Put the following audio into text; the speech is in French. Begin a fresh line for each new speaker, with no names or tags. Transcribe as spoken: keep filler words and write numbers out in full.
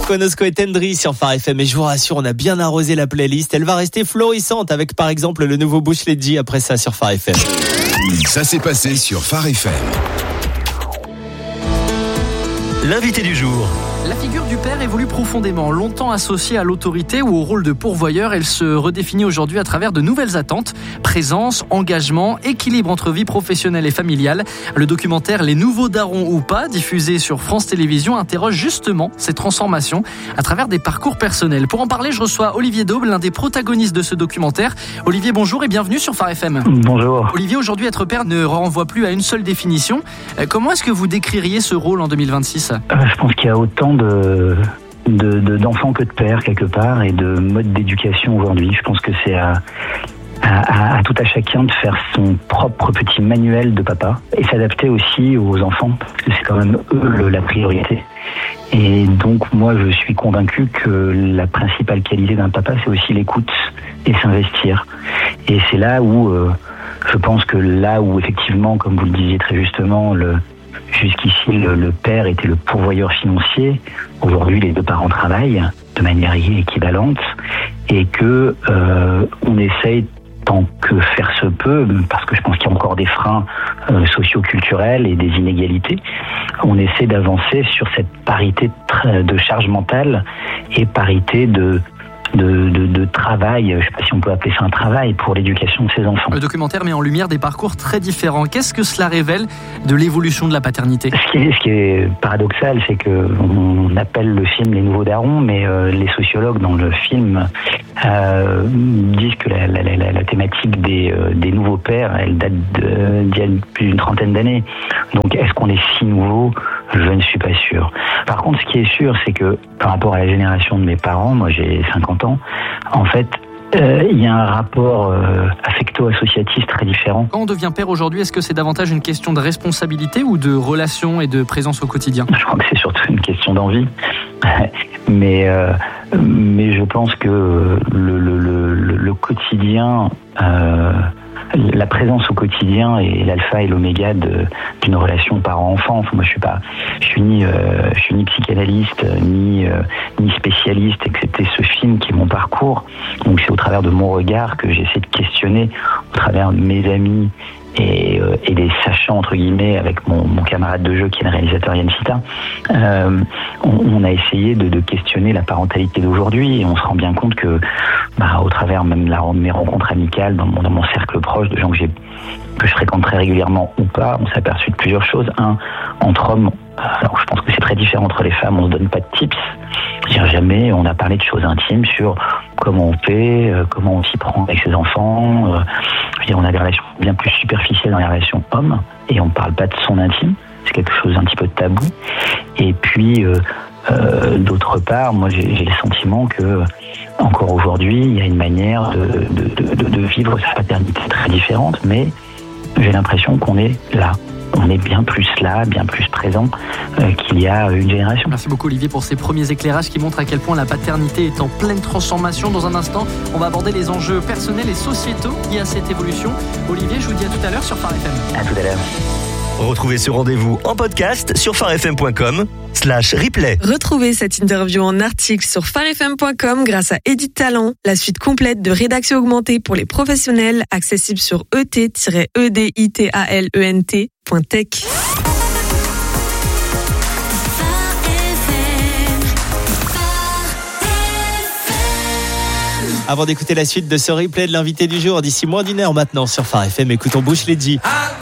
Konosko et Tendry sur Phare F M. Et je vous rassure, on a bien arrosé la playlist. Elle va rester florissante avec par exemple le nouveau Bush Leigh après ça sur Phare F M.
Ça s'est passé sur Phare F M.
L'invité du jour.
La figure du père évolue profondément. Longtemps associée à l'autorité ou au rôle de pourvoyeur, elle se redéfinit aujourd'hui à travers de nouvelles attentes. Présence, engagement, équilibre entre vie professionnelle et familiale. Le documentaire Les Nouveaux Darons ou pas, diffusé sur France Télévisions, interroge justement ces transformations à travers des parcours personnels. Pour en parler, je reçois Olivier Daube, l'un des protagonistes de ce documentaire. Olivier, bonjour et bienvenue sur Phare F M.
Bonjour.
Olivier, aujourd'hui, être père ne renvoie plus à une seule définition. Comment est-ce que vous décririez ce rôle en deux mille vingt-six ?
euh, Je pense qu'il y a autant de, de, de, d'enfants que de pères quelque part et de modes d'éducation aujourd'hui. Je pense que c'est à, à, à, à tout à chacun de faire son propre petit manuel de papa et s'adapter aussi aux enfants parce que c'est quand même eux le, la priorité. Et donc moi je suis convaincu que la principale qualité d'un papa c'est aussi l'écoute et s'investir. Et c'est là où euh, je pense que là où effectivement, comme vous le disiez très justement, le jusqu'ici, le, le père était le pourvoyeur financier. Aujourd'hui, les deux parents travaillent de manière équivalente et que euh, on essaye tant que faire se peut, parce que je pense qu'il y a encore des freins euh, socio-culturels et des inégalités, on essaie d'avancer sur cette parité de charge mentale et parité de De, de, de travail, je ne sais pas si on peut appeler ça un travail, pour l'éducation de ses enfants.
Le documentaire met en lumière des parcours très différents. Qu'est-ce que cela révèle de l'évolution de la paternité ?
Ce qui est, ce qui est paradoxal, c'est qu'on appelle le film Les Nouveaux Darons, mais euh, les sociologues dans le film euh, disent que la, la, la, la thématique des, euh, des nouveaux pères, elle date de, d'il y a plus d'une trentaine d'années. Donc est-ce qu'on est si nouveau ? Je ne suis pas sûr. Par contre, ce qui est sûr, c'est que par rapport à la génération de mes parents, moi j'ai cinquante ans, en fait, euh, il y a un rapport euh, affecto-associatif très différent.
Quand on devient père aujourd'hui, est-ce que c'est davantage une question de responsabilité ou de relation et de présence au quotidien ?
Je crois que c'est surtout une question d'envie. mais, euh, mais je pense que le, le, le, le quotidien... Euh, la présence au quotidien est l'alpha et l'oméga de, d'une relation parent-enfant. Enfin, moi, je suis pas, je suis ni, euh, je suis ni psychanalyste, ni, euh, ni spécialiste, et que c'était ce film qui est mon parcours. Donc, c'est au travers de mon regard que j'essaie de questionner, au travers de mes amis et, euh, et des sachants, entre guillemets, avec mon, mon camarade de jeu qui est le réalisateur Yann Sita. Euh, on, on a essayé de, de questionner la parentalité d'aujourd'hui et on se rend bien compte que, bah, au travers même de, la, de mes rencontres amicales, dans mon, dans mon cercle proche, de gens que, j'ai, que je fréquente très régulièrement ou pas, on s'est aperçu de plusieurs choses. Un, entre hommes, alors je pense que c'est très différent entre les femmes, on ne se donne pas de tips. Jamais on a parlé de choses intimes sur comment on fait, euh, comment on s'y prend avec ses enfants. Euh, je veux dire, on a des relations bien plus superficielles dans les relations hommes et on ne parle pas de son intime. C'est quelque chose d'un petit peu tabou. Et puis, euh, euh, d'autre part, moi j'ai, j'ai le sentiment que encore aujourd'hui, il y a une manière de, de, de, de vivre sa paternité très différente, mais j'ai l'impression qu'on est là. On est bien plus là, bien plus présent euh, qu'il y a une génération.
Merci beaucoup Olivier pour ces premiers éclairages qui montrent à quel point la paternité est en pleine transformation. Dans un instant, on va aborder les enjeux personnels et sociétaux liés à cette évolution. Olivier, je vous dis à tout à l'heure sur Phare F M.
À tout à l'heure.
Retrouvez ce rendez-vous en podcast sur pharefm.com slash replay.
Retrouvez cette interview en article sur pharefm point com grâce à Edit Talent, la suite complète de rédaction augmentée pour les professionnels, accessible sur e t tiret e d i t a l e n t point tech.
Avant d'écouter la suite de ce replay de l'invité du jour, d'ici moins d'une heure maintenant sur Phare F M, écoutons Bush Leigh.